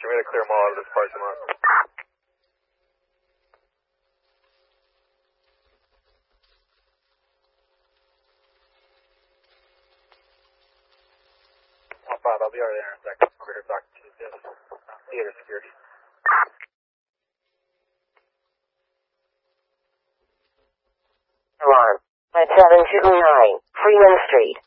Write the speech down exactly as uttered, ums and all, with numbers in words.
Roger, we gotta clear them all out of this parking lot. one five, I'll be over there in a second. Over here talking to this theater security. Alarm. At seven two nine Freeman Street.